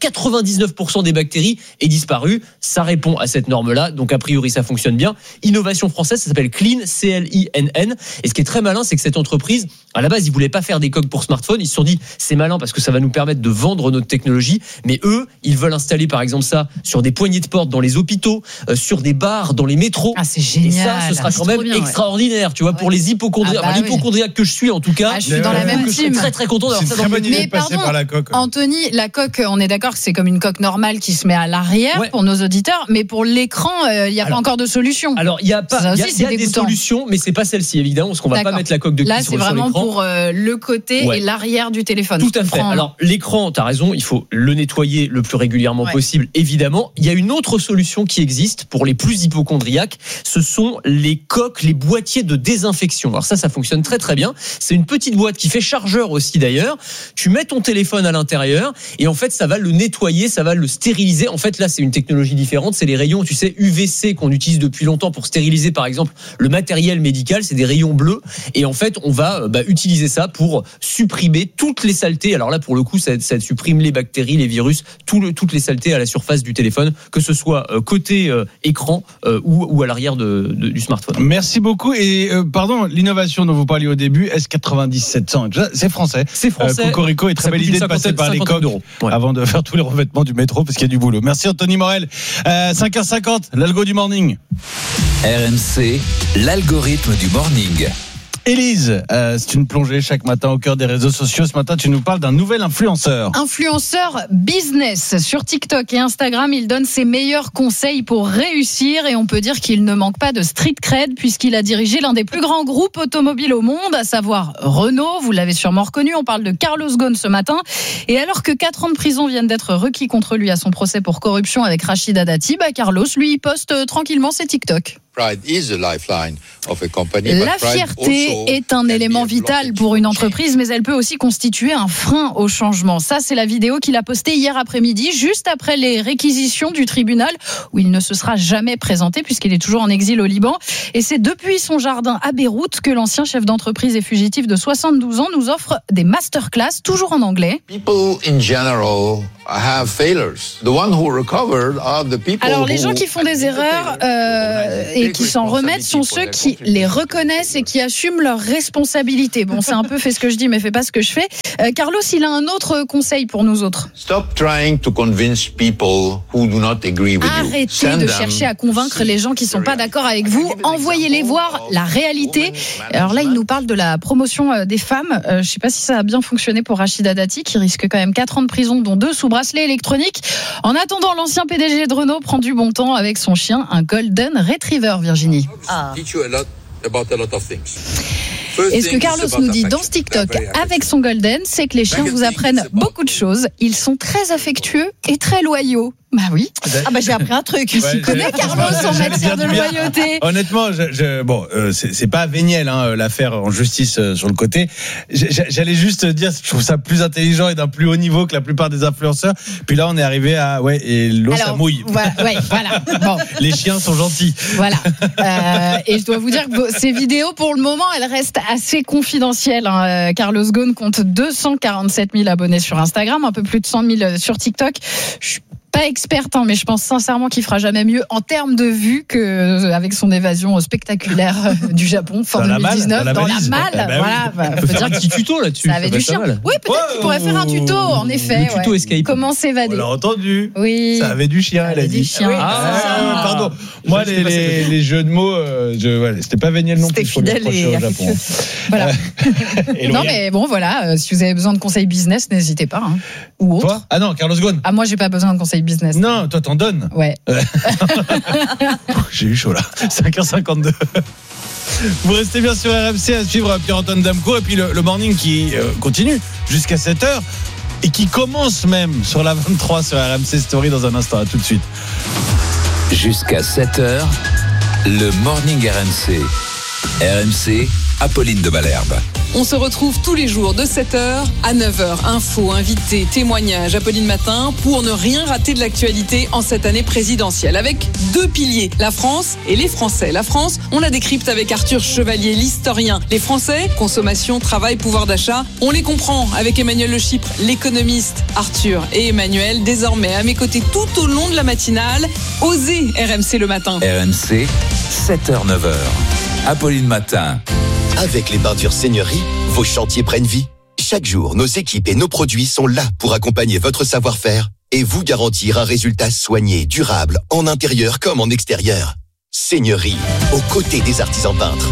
99% des bactéries aient disparu. Ça répond à cette norme-là. Donc, a priori, ça fonctionne bien. Innovation française, ça s'appelle Clean, C-L-I-N-N. Et ce qui est très malin, c'est que cette entreprise, à la base, ils voulaient pas faire des coques pour smartphone. Ils se sont dit, c'est malin parce que ça va nous permettre de vendre notre technologie. Mais eux, ils veulent installer, par exemple, ça sur des poignées de porte dans les hôpitaux, sur des bars, dans les métros. Ah, c'est génial. Et ça, ce sera quand même extraordinaire, tu vois, pour les hypochondriaques. L'hypochondriaque que je suis, en tout cas. Je suis dans la même team. Je suis très, très content d'avoir ça dans le métier. Mais pardon, Anthony, la coque, on est d'accord que c'est comme une coque normale qui se met à l'arrière pour nos auditeurs, mais pour l'écran, il n'y a pas encore de solution. Alors, il y a des solutions, mais c'est pas celle-ci, évidemment, parce qu'on va pas mettre la coque de cuivre sur l'écran. Là, c'est vraiment pour le côté et l'arrière du téléphone. Tout à fait. Alors, l'écran, t'as raison, il faut le nettoyer le plus régulièrement possible, évidemment. Il y a une autre solution qui existe pour les plus hypochondriaques, ce sont les coques, les boîtiers de désinfection. Alors ça fonctionne très très bien. C'est une petite boîte qui fait chargeur aussi d'ailleurs. Tu mets ton téléphone à l'intérieur et en fait ça va le nettoyer, ça va le stériliser. En fait là c'est une technologie différente, c'est les rayons, tu sais, UVC qu'on utilise depuis longtemps pour stériliser par exemple le matériel médical, c'est des rayons bleus et en fait on va utiliser ça pour supprimer toutes les saletés. Alors là pour le coup ça supprime les bactéries, les virus, toutes les saletés à la surface du téléphone, que ce soit côté écran ou à l'arrière du smartphone. Merci beaucoup. Et pardon, l'innovation dont vous parliez au début, S90-700, c'est français. C'est français. Cocorico est très belle idée de passer par les coques avant de faire tous les revêtements du métro parce qu'il y a du boulot. Merci Anthony Morel. 5h50, l'algo du morning. RMC, l'algorithme du morning. Élise, c'est une plongée chaque matin au cœur des réseaux sociaux. Ce matin, tu nous parles d'un nouvel influenceur. Influenceur business. Sur TikTok et Instagram, il donne ses meilleurs conseils pour réussir et on peut dire qu'il ne manque pas de street cred puisqu'il a dirigé l'un des plus grands groupes automobiles au monde, à savoir Renault. Vous l'avez sûrement reconnu, on parle de Carlos Ghosn ce matin. Et alors que 4 ans de prison viennent d'être requis contre lui à son procès pour corruption avec Rachida Dati, Carlos, lui, poste tranquillement ses TikTok. La fierté est un élément vital pour une entreprise, mais elle peut aussi constituer un frein au changement. Ça, c'est la vidéo qu'il a postée hier après-midi, juste après les réquisitions du tribunal, où il ne se sera jamais présenté, puisqu'il est toujours en exil au Liban. Et c'est depuis son jardin à Beyrouth que l'ancien chef d'entreprise et fugitif de 72 ans nous offre des masterclass, toujours en anglais. Alors, les gens qui font des erreurs et qui s'en remettent sont ceux qui les reconnaissent et qui assument leurs responsabilités. Bon, c'est un peu fait ce que je dis, mais fais pas ce que je fais. Carlos, il a un autre conseil pour nous autres. Arrêtez de chercher à convaincre les gens qui sont pas d'accord avec vous. Envoyez-les voir la réalité. Alors là, il nous parle de la promotion des femmes. Je sais pas si ça a bien fonctionné pour Rachida Dati, qui risque quand même 4 ans de prison, dont 2 sous bracelet électronique. En attendant, l'ancien PDG de Renault prend du bon temps avec son chien, un Golden Retriever, Virginie. Et ce que Carlos nous dit dans ce TikTok avec son Golden, c'est que les chiens vous apprennent beaucoup de choses. Ils sont très affectueux et très loyaux. Bah oui. Ah bah j'ai appris un truc. Tu s'y connais, Carlos, en matière de loyauté. Honnêtement, c'est pas véniel l'affaire en justice sur le côté. J'allais juste dire, je trouve ça plus intelligent et d'un plus haut niveau que la plupart des influenceurs. Puis là, on est arrivé à et l'eau ça mouille. Voilà. Bon. Les chiens sont gentils. Voilà. Et je dois vous dire que ces vidéos, pour le moment, elles restent assez confidentielles. Carlos Ghosn compte 247 000 abonnés sur Instagram, un peu plus de 100 000 sur TikTok. Je suis pas experte, mais je pense sincèrement qu'il fera jamais mieux en termes de vues qu'avec son évasion spectaculaire du Japon fin 2019 dans la malle. Voilà, faut faire un petit tuto là-dessus. Ça avait du chien. Oui, peut-être qu'il pourrait faire un tuto, en effet. Le tuto escape. Comment s'évader. On l'a entendu. Oui. Ça avait du chien, elle a dit. Pardon. Moi, les jeux de mots, c'était pas véniel non plus. C'était fidèle et Japon. Voilà. Non, mais bon, voilà. Si vous avez besoin de conseils business, n'hésitez pas. Ou autre. Toi ? Ah non, Carlos Ghosn. Ah, moi, j'ai pas besoin de conseils business. Non, toi t'en donnes. Ouais. J'ai eu chaud là. 5h52. Vous restez bien sur RMC à suivre Pierre-Antoine Damcourt et puis le morning qui continue jusqu'à 7h et qui commence même sur la 23 sur RMC Story dans un instant. À tout de suite. Jusqu'à 7h, le morning RMC. RMC, Apolline de Malherbe. On se retrouve tous les jours de 7h à 9h. Infos, invités, témoignages, Apolline Matin, pour ne rien rater de l'actualité en cette année présidentielle. Avec deux piliers, la France et les Français. La France, on la décrypte avec Arthur Chevalier, l'historien. Les Français, consommation, travail, pouvoir d'achat. On les comprend avec Emmanuel Le Chypre, l'économiste. Arthur et Emmanuel, désormais à mes côtés tout au long de la matinale. Osez RMC le matin. RMC, 7h-9h. Apolline Matin. Avec les peintures Seigneurie, vos chantiers prennent vie. Chaque jour, nos équipes et nos produits sont là pour accompagner votre savoir-faire et vous garantir un résultat soigné, durable, en intérieur comme en extérieur. Seigneurie, aux côtés des artisans peintres.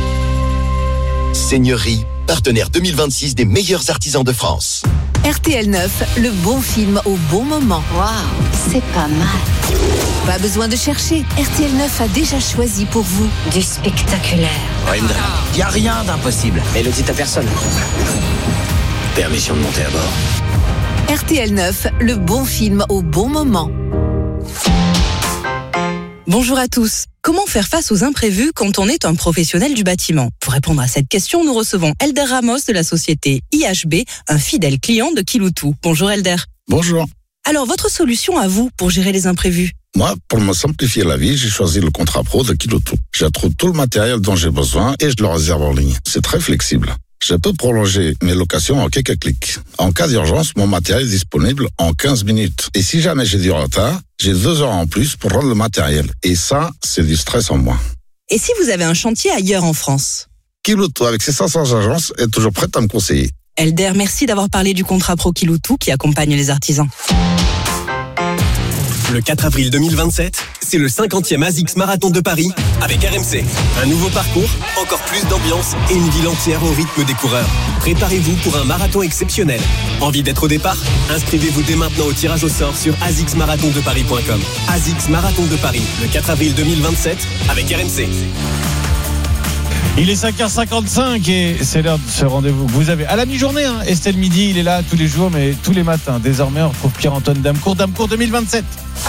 Seigneurie, partenaire 2026 des meilleurs artisans de France. RTL 9, le bon film au bon moment. Waouh, c'est pas mal. Pas besoin de chercher, RTL 9 a déjà choisi pour vous du spectaculaire. Il n'y a rien d'impossible. Mais le dites à personne. Permission de monter à bord. RTL 9, le bon film au bon moment. Bonjour à tous. Comment faire face aux imprévus quand on est un professionnel du bâtiment ? Pour répondre à cette question, nous recevons Elder Ramos de la société IHB, un fidèle client de Kiloutou. Bonjour Elder. Bonjour. Alors, votre solution à vous pour gérer les imprévus ? Moi, pour me simplifier la vie, j'ai choisi le contrat pro de Kiloutou. Je trouve tout le matériel dont j'ai besoin et je le réserve en ligne. C'est très flexible. Je peux prolonger mes locations en quelques clics. En cas d'urgence, mon matériel est disponible en 15 minutes. Et si jamais j'ai du retard, j'ai 2 heures en plus pour rendre le matériel. Et ça, c'est du stress en moins. Et si vous avez un chantier ailleurs en France ? Kiloutou, avec ses 500 agences, est toujours prête à me conseiller. Elder, merci d'avoir parlé du contrat pro Kiloutou qui accompagne les artisans. Le 4 avril 2027, c'est le 50e ASICS Marathon de Paris avec RMC. Un nouveau parcours, encore plus d'ambiance et une ville entière au rythme des coureurs. Préparez-vous pour un marathon exceptionnel. Envie d'être au départ ? Inscrivez-vous dès maintenant au tirage au sort sur asicsmarathondeparis.com. ASICS Marathon de Paris, le 4 avril 2027 avec RMC. Il est 5h55 et c'est l'heure de ce rendez-vous que vous avez à la mi-journée. Estelle Midi, il est là tous les jours, mais tous les matins. Désormais, on retrouve Pierre-Antoine Damcourt. Damcourt 2027.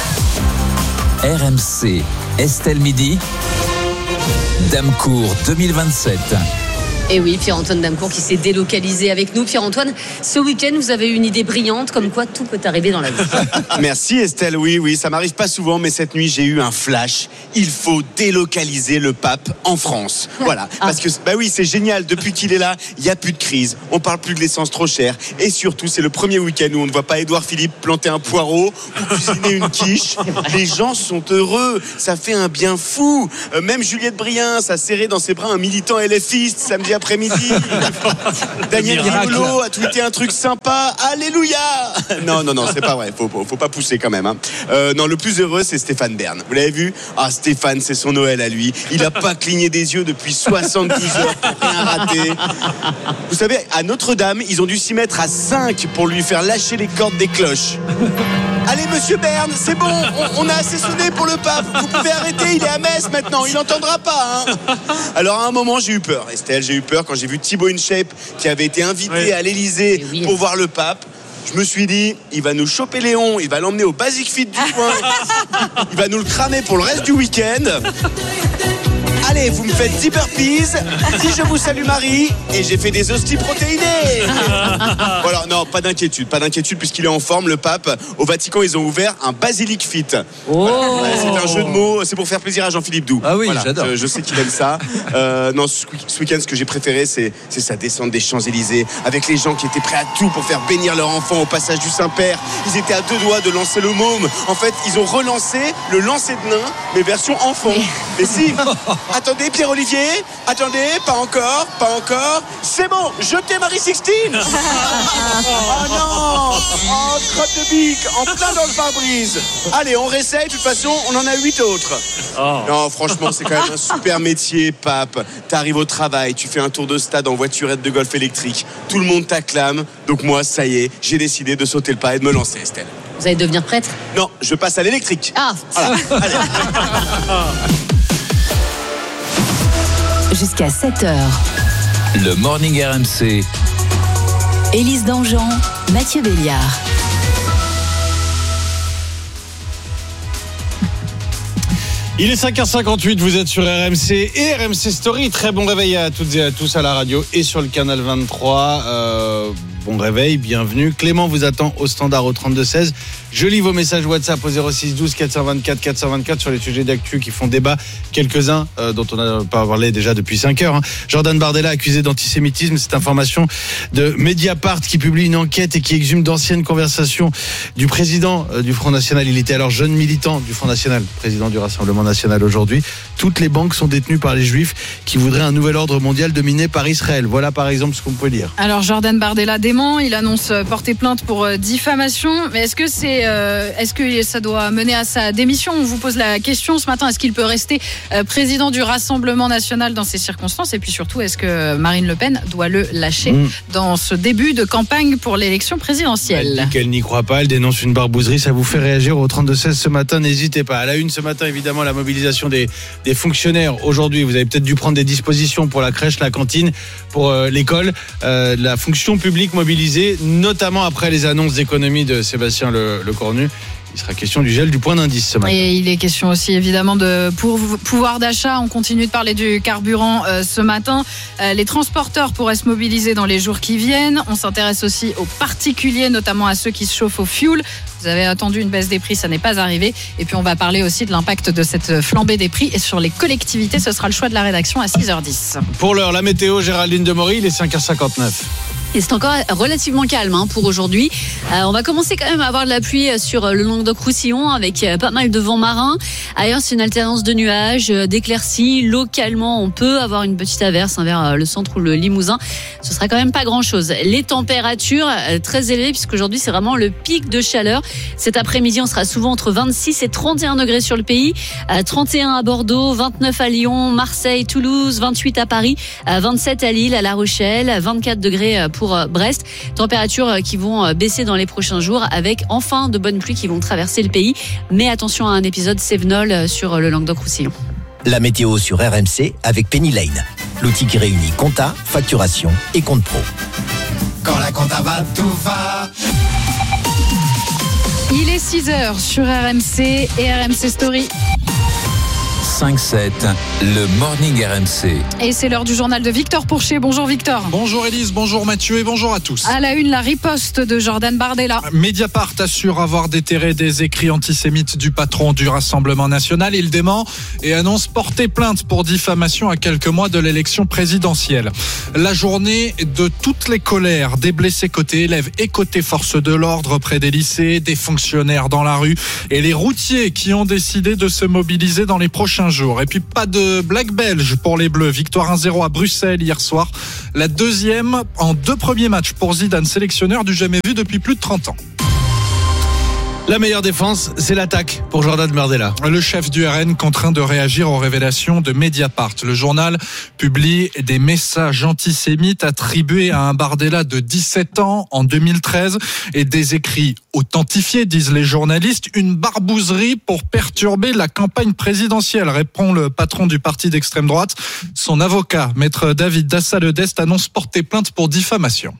RMC, Estelle Midi. Damcourt 2027. Et oui, Pierre-Antoine Damcourt qui s'est délocalisé avec nous. Pierre-Antoine, ce week-end, vous avez une idée brillante, comme quoi tout peut arriver dans la vie. Merci Estelle, oui, ça m'arrive pas souvent, mais cette nuit, j'ai eu un flash. Il faut délocaliser le pape en France. Voilà, parce que, c'est génial. Depuis qu'il est là, il n'y a plus de crise. On parle plus de l'essence trop chère. Et surtout, c'est le premier week-end où on ne voit pas Édouard Philippe planter un poireau ou cuisiner une quiche. Les gens sont heureux. Ça fait un bien fou. Même Juliette Brien, ça serré dans ses bras un militant LFiste samedi après-midi. Daniel Riolo a tweeté un truc sympa. Alléluia. Non, c'est pas vrai. Faut pas pousser quand même. Non, le plus heureux, c'est Stéphane Bern. Vous l'avez vu ? Stéphane, c'est son Noël à lui. Il a pas cligné des yeux depuis 72 heures pour rien rater. Vous savez, à Notre-Dame, ils ont dû s'y mettre à 5 pour lui faire lâcher les cordes des cloches. Allez, monsieur Bern, c'est bon, on a assez sonné pour le pape. Vous pouvez arrêter, il est à Metz maintenant, il n'entendra pas. Alors, à un moment, j'ai eu peur, Estelle, quand j'ai vu Thibaut InShape qui avait été invité à l'Élysée pour voir le pape. Je me suis dit, il va nous choper Léon, il va l'emmener au Basic Fit du coin, il va nous le cramer pour le reste du week-end. Allez, vous me faites 10 burpees, si je vous salue Marie, et j'ai fait des hosties protéinées. Voilà, non, pas d'inquiétude puisqu'il est en forme, le pape. Au Vatican, ils ont ouvert un Basilic Fit. Oh. Ouais, c'est un jeu de mots, c'est pour faire plaisir à Jean-Philippe Doux. Ah oui, voilà, j'adore. Je sais qu'il aime ça. Non, ce week-end, ce que j'ai préféré, c'est sa descente des Champs-Élysées, avec les gens qui étaient prêts à tout pour faire bénir leur enfant au passage du Saint-Père. Ils étaient à 2 doigts de lancer le môme. En fait, ils ont relancé le lancer de nain, mais version enfant. Mais si. Attendez, Pierre-Olivier. Attendez, pas encore. C'est bon, jetez Marie-Sixtine. Oh non. Oh, crotte de bique, en plein dans le pare-brise. Allez, on réessaye, de toute façon, on en a 8 autres. Non, franchement, c'est quand même un super métier, pape. T'arrives au travail, tu fais un tour de stade en voiturette de golf électrique. Tout le monde t'acclame. Donc moi, ça y est, j'ai décidé de sauter le pas et de me lancer, Estelle. Vous allez devenir prêtre? Non, je passe à l'électrique. Ah. Voilà, allez. Jusqu'à 7h. Le Morning RMC. Élise Dangean, Mathieu Béliard. Il est 5h58, vous êtes sur RMC et RMC Story. Très bon réveil à toutes et à tous à la radio et sur le canal 23. Bon réveil, bienvenue. Clément vous attend au standard au 32-16. Je lis vos messages WhatsApp au 06 12 424 424 sur les sujets d'actu qui font débat. Quelques-uns dont on n'a pas parlé déjà depuis 5 heures. Jordan Bardella accusé d'antisémitisme. Cette information de Mediapart qui publie une enquête et qui exhume d'anciennes conversations du président du Front National. Il était alors jeune militant du Front National, président du Rassemblement National aujourd'hui. Toutes les banques sont détenues par les Juifs qui voudraient un nouvel ordre mondial dominé par Israël. Voilà par exemple ce qu'on peut lire. Alors Jordan Bardella dément, il annonce porter plainte pour diffamation. Mais est-ce que ça doit mener à sa démission? On vous pose la question ce matin. Est-ce qu'il peut rester président du Rassemblement National dans ces circonstances? Et puis surtout, est-ce que Marine Le Pen doit le lâcher dans ce début de campagne pour l'élection présidentielle? Elle dit qu'elle n'y croit pas, elle dénonce une barbouzerie. Ça vous fait réagir au 32-16 ce matin, n'hésitez pas. À la une ce matin, évidemment, la mobilisation des fonctionnaires. Aujourd'hui, vous avez peut-être dû prendre des dispositions pour la crèche, la cantine, pour l'école. La fonction publique mobilisée, notamment après les annonces d'économie de Sébastien Lecornu. Il sera question du gel du point d'indice ce matin. Et il est question aussi évidemment de pouvoir d'achat. On continue de parler du carburant ce matin. Les transporteurs pourraient se mobiliser dans les jours qui viennent. On s'intéresse aussi aux particuliers, notamment à ceux qui se chauffent au fioul. Vous avez attendu une baisse des prix, ça n'est pas arrivé. Et puis on va parler aussi de l'impact de cette flambée des prix et sur les collectivités. Ce sera le choix de la rédaction à 6h10. Pour l'heure, la météo, Géraldine Demory, il est 5h59. Et c'est encore relativement calme pour aujourd'hui. On va commencer quand même à avoir de la pluie sur le Languedoc-Roussillon avec pas mal de vent marin. Ailleurs, c'est une alternance de nuages, d'éclaircies. Localement, on peut avoir une petite averse vers le centre ou le Limousin. Ce sera quand même pas grand-chose. Les températures très élevées puisqu'aujourd'hui, c'est vraiment le pic de chaleur. Cet après-midi, on sera souvent entre 26 et 31 degrés sur le pays. 31 à Bordeaux, 29 à Lyon, Marseille, Toulouse, 28 à Paris, 27 à Lille, à La Rochelle, 24 degrés pour Brest. Températures qui vont baisser dans les prochains jours avec enfin de bonnes pluies qui vont traverser le pays. Mais attention à un épisode Cévenol sur le Languedoc-Roussillon. La météo sur RMC avec Penny Lane. L'outil qui réunit compta, facturation et compte pro. Quand la compta va, tout va. Il est 6h sur RMC et RMC Story. 5-7, le Morning RMC. Et c'est l'heure du journal de Victor Pourchet. Bonjour Victor. Bonjour Élise, bonjour Mathieu et bonjour à tous. À la une, la riposte de Jordan Bardella. Mediapart assure avoir déterré des écrits antisémites du patron du Rassemblement National. Il dément et annonce porter plainte pour diffamation à quelques mois de l'élection présidentielle. La journée de toutes les colères, des blessés côté élèves et côté forces de l'ordre près des lycées, des fonctionnaires dans la rue et les routiers qui ont décidé de se mobiliser dans les prochains jours. Et puis pas de blague belge pour les Bleus. Victoire 1-0 à Bruxelles hier soir. La deuxième en 2 premiers matchs pour Zidane, sélectionneur du jamais vu depuis plus de 30 ans. La meilleure défense, c'est l'attaque pour Jordan Bardella. Le chef du RN contraint de réagir aux révélations de Mediapart. Le journal publie des messages antisémites attribués à un Bardella de 17 ans en 2013 et des écrits authentifiés, disent les journalistes. Une barbouzerie pour perturber la campagne présidentielle, répond le patron du parti d'extrême droite. Son avocat, maître David Dassa-Ledest, annonce porter plainte pour diffamation.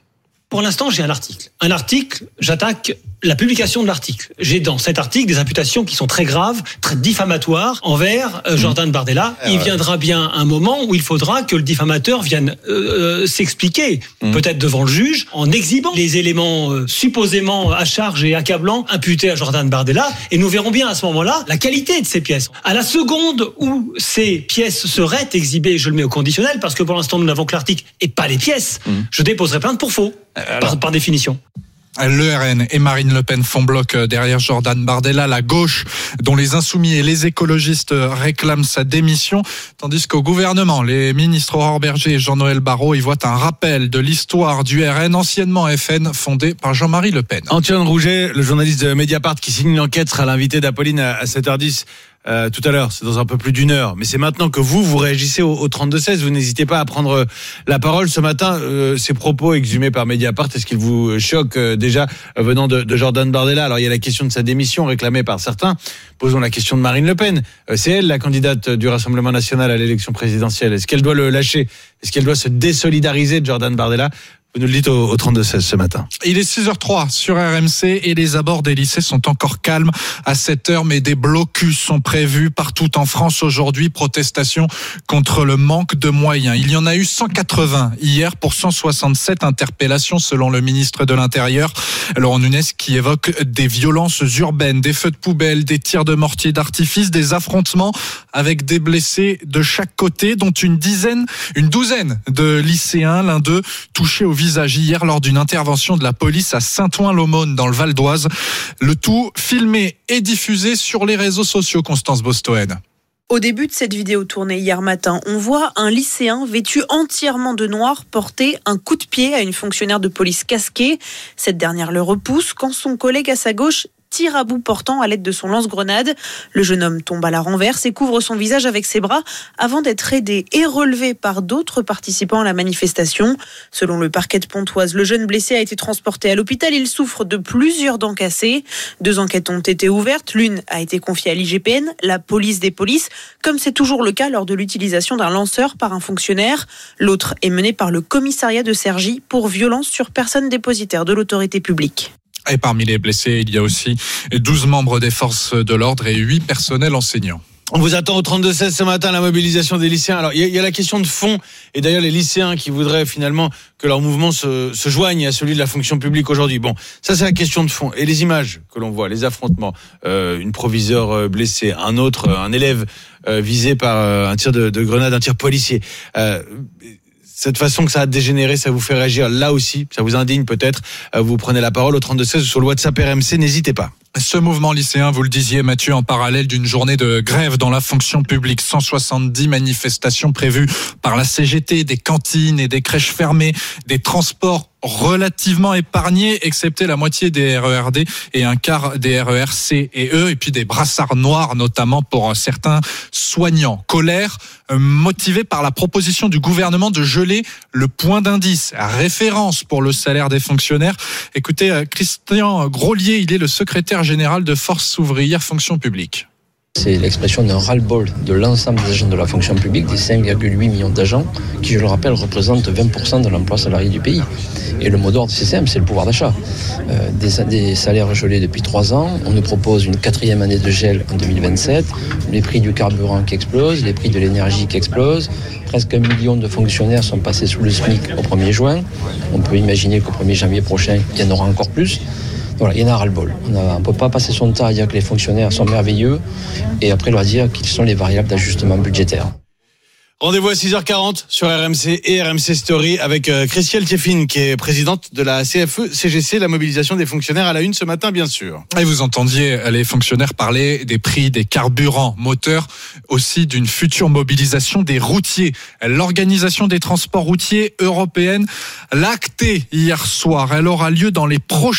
Pour l'instant, j'ai un article. Un article, j'attaque la publication de l'article. J'ai dans cet article des imputations qui sont très graves, très diffamatoires envers Jordan Bardella. Il viendra bien un moment où il faudra que le diffamateur vienne s'expliquer, peut-être devant le juge, en exhibant les éléments supposément à charge et accablants imputés à Jordan Bardella. Et nous verrons bien à ce moment-là la qualité de ces pièces. À la seconde où ces pièces seraient exhibées, je le mets au conditionnel, parce que pour l'instant nous n'avons que l'article et pas les pièces, je déposerai plainte pour faux, par définition. Le RN et Marine Le Pen font bloc derrière Jordan Bardella, la gauche dont les insoumis et les écologistes réclament sa démission, tandis qu'au gouvernement, les ministres Aurore Berger et Jean-Noël Barrot y voient un rappel de l'histoire du RN, anciennement FN, fondé par Jean-Marie Le Pen. Antoine Rouget, le journaliste de Mediapart qui signe l'enquête, sera l'invité d'Apolline à 7h10. Tout à l'heure, c'est dans un peu plus d'une heure, mais c'est maintenant que vous réagissez au 32-16. Vous n'hésitez pas à prendre la parole ce matin. Ces propos exhumés par Mediapart, est-ce qu'ils vous choquent déjà venant de Jordan Bardella? Alors il y a la question de sa démission réclamée par certains. Posons la question de Marine Le Pen. C'est elle la candidate du Rassemblement national à l'élection présidentielle. Est-ce qu'elle doit le lâcher? Est-ce qu'elle doit se désolidariser de Jordan Bardella? Vous nous le dites au 32-16 ce matin. Il est 6h03 sur RMC et les abords des lycées sont encore calmes à 7h, mais des blocus sont prévus partout en France aujourd'hui. Protestation contre le manque de moyens. Il y en a eu 180 hier pour 167 interpellations selon le ministre de l'Intérieur, Laurent Nunez, qui évoque des violences urbaines, des feux de poubelle, des tirs de mortier d'artifice, des affrontements avec des blessés de chaque côté, dont une douzaine de lycéens, l'un d'eux touché au visage hier lors d'une intervention de la police à Saint-Ouen-l'Aumône dans le Val d'Oise. Le tout filmé et diffusé sur les réseaux sociaux, Constance Bostoen. Au début de cette vidéo tournée hier matin, on voit un lycéen vêtu entièrement de noir porter un coup de pied à une fonctionnaire de police casquée. Cette dernière le repousse quand son collègue à sa gauche tire à bout portant à l'aide de son lance-grenade. Le jeune homme tombe à la renverse et couvre son visage avec ses bras avant d'être aidé et relevé par d'autres participants à la manifestation. Selon le parquet de Pontoise, le jeune blessé a été transporté à l'hôpital. Il souffre de plusieurs dents cassées. 2 enquêtes ont été ouvertes. L'une a été confiée à l'IGPN, la police des polices, comme c'est toujours le cas lors de l'utilisation d'un lanceur par un fonctionnaire. L'autre est menée par le commissariat de Cergy pour violence sur personne dépositaire de l'autorité publique. Et parmi les blessés, il y a aussi 12 membres des forces de l'ordre et 8 personnels enseignants. On vous attend au 32-16 ce matin, la mobilisation des lycéens. Alors, il y a la question de fond, et d'ailleurs les lycéens qui voudraient finalement que leur mouvement se joigne à celui de la fonction publique aujourd'hui. Bon, ça c'est la question de fond. Et les images que l'on voit, les affrontements, une proviseure blessée, un élève visé par un tir de grenade, un tir policier. Cette façon que ça a dégénéré, ça vous fait réagir là aussi, ça vous indigne peut-être. Vous prenez la parole au 32-16 sur le WhatsApp RMC, n'hésitez pas. Ce mouvement lycéen, vous le disiez Mathieu, en parallèle d'une journée de grève dans la fonction publique. 170 manifestations prévues par la CGT, des cantines et des crèches fermées, des transports relativement épargnés, excepté la moitié des RERD et un quart des RER C et E, et puis des brassards noirs, notamment pour certains soignants. Colère motivée par la proposition du gouvernement de geler le point d'indice, référence pour le salaire des fonctionnaires. Écoutez, Christian Grolier, il est le secrétaire général de Force ouvrière fonction publique. C'est l'expression d'un ras-le-bol de l'ensemble des agents de la fonction publique, des 5,8 millions d'agents, qui, je le rappelle, représentent 20% de l'emploi salarié du pays. Et le mot d'ordre, c'est simple, c'est le pouvoir d'achat. Des salaires gelés depuis 3 ans, on nous propose une 4e année de gel en 2027, les prix du carburant qui explosent, les prix de l'énergie qui explosent, presque 1 million de fonctionnaires sont passés sous le SMIC au 1er juin, on peut imaginer qu'au 1er janvier prochain, il y en aura encore plus. Voilà, il y en a ras-le-bol. On ne peut pas passer son temps à dire que les fonctionnaires sont merveilleux et après leur dire qu'ils sont les variables d'ajustement budgétaire. Rendez-vous à 6h40 sur RMC et RMC Story avec Christiane Tieffin, qui est présidente de la CFE-CGC, la mobilisation des fonctionnaires à la une ce matin, bien sûr. Et vous entendiez les fonctionnaires parler des prix des carburants, moteur aussi d'une future mobilisation des routiers. L'Organisation des transports routiers européenne l'a acté hier soir. Elle aura lieu dans les prochains